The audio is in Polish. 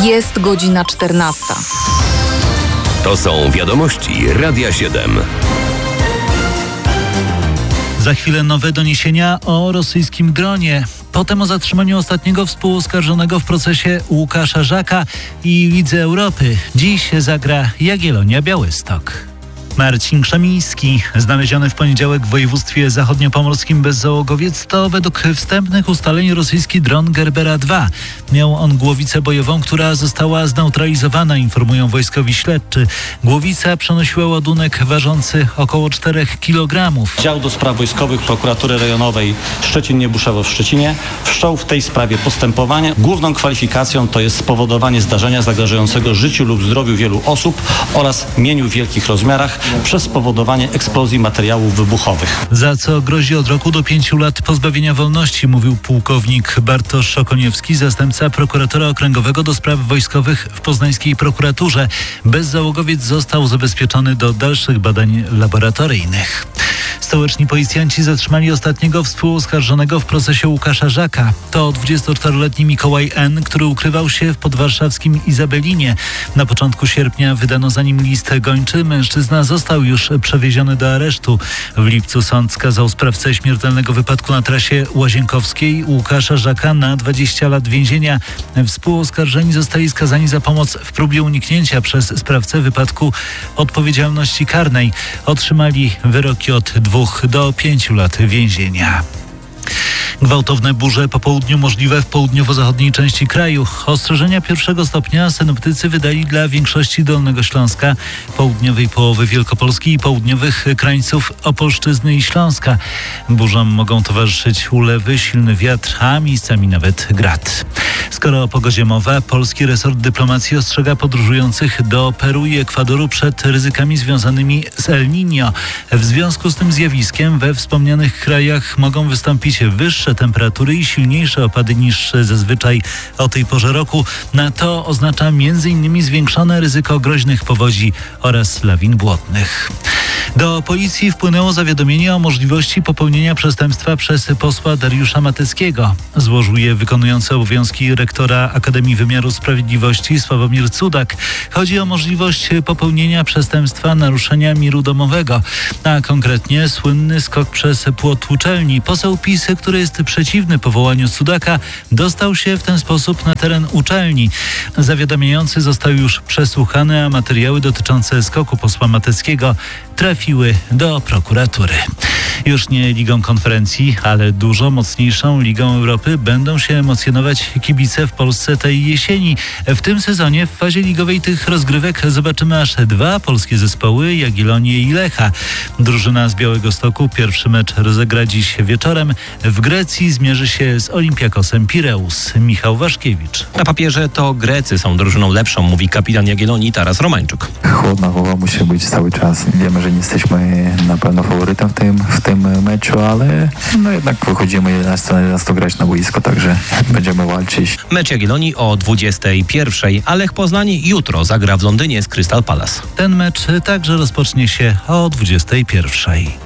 Jest godzina 14. To są wiadomości Radia 7. Za chwilę nowe doniesienia o rosyjskim dronie. Potem o zatrzymaniu ostatniego współoskarżonego w procesie Łukasza Żaka i Lidze Europy. Dziś zagra Jagiellonia Białystok. Marcin Krzemiński, znaleziony w poniedziałek w województwie zachodniopomorskim bezzałogowiec, to według wstępnych ustaleń rosyjski dron Gerbera 2. Miał on głowicę bojową, która została zneutralizowana, informują wojskowi śledczy. Głowica przenosiła ładunek ważący około 4 kg. Dział do spraw wojskowych Prokuratury Rejonowej Szczecin-Niebuszewo w Szczecinie wszczął w tej sprawie postępowanie. Główną kwalifikacją to jest spowodowanie zdarzenia zagrażającego życiu lub zdrowiu wielu osób oraz mieniu w wielkich rozmiarach przez spowodowanie eksplozji materiałów wybuchowych. Za co grozi od roku do 5 lat pozbawienia wolności, mówił pułkownik Bartosz Szokoniewski, zastępca prokuratora okręgowego do spraw wojskowych w poznańskiej prokuraturze. Bezzałogowiec został zabezpieczony do dalszych badań laboratoryjnych. Stołeczni policjanci zatrzymali ostatniego współoskarżonego w procesie Łukasza Żaka. To 24-letni Mikołaj N., który ukrywał się w podwarszawskim Izabelinie. Na początku sierpnia wydano za nim list gończy. Mężczyzna został już przewieziony do aresztu. W lipcu sąd skazał sprawcę śmiertelnego wypadku na trasie łazienkowskiej Łukasza Żaka na 20 lat więzienia. Współoskarżeni zostali skazani za pomoc w próbie uniknięcia przez sprawcę wypadku odpowiedzialności karnej. Otrzymali wyroki od 2 do 5 lat więzienia. Gwałtowne burze po południu możliwe w południowo-zachodniej części kraju. Ostrzeżenia 1 stopnia synoptycy wydali dla większości Dolnego Śląska, południowej połowy Wielkopolski i południowych krańców Opolszczyzny i Śląska. Burzom mogą towarzyszyć ulewy, silny wiatr, a miejscami nawet grad. Skoro o pogodzie mowa, polski resort dyplomacji ostrzega podróżujących do Peru i Ekwadoru przed ryzykami związanymi z El Niño. W związku z tym zjawiskiem we wspomnianych krajach mogą wystąpić wyższe temperatury i silniejsze opady niż zazwyczaj o tej porze roku. Na to oznacza m.in. zwiększone ryzyko groźnych powodzi oraz lawin błotnych. Do policji wpłynęło zawiadomienie o możliwości popełnienia przestępstwa przez posła Dariusza Mateckiego. Złożył je wykonujący obowiązki rektora Akademii Wymiaru Sprawiedliwości Sławomir Cudak. Chodzi o możliwość popełnienia przestępstwa naruszenia miru domowego, a konkretnie słynny skok przez płot uczelni. Poseł PiS, który jest przeciwny powołaniu Cudaka, dostał się w ten sposób na teren uczelni. Zawiadamiający został już przesłuchany, a materiały dotyczące skoku posła Mateckiego trafiły do prokuratury. Już nie Ligą Konferencji, ale dużo mocniejszą Ligą Europy będą się emocjonować kibice w Polsce tej jesieni. W tym sezonie w fazie ligowej tych rozgrywek zobaczymy aż 2 polskie zespoły, Jagiellonię i Lecha. Drużyna z Białegostoku pierwszy mecz rozegra dziś wieczorem. W Grecji zmierzy się z Olympiakosem Pireus. Michał Waszkiewicz. Na papierze to Grecy są drużyną lepszą, mówi kapitan Jagiellonii Taras Romańczuk. Chłodna głowa musi być cały czas. Wiemy, że nie jesteśmy na pewno faworytem w tym meczu, ale jednak wychodzimy 11 grać na boisko, także będziemy walczyć. Mecz Jagiellonii o 21:00, a Lech Poznań jutro zagra w Londynie z Crystal Palace. Ten mecz także rozpocznie się o 21:00.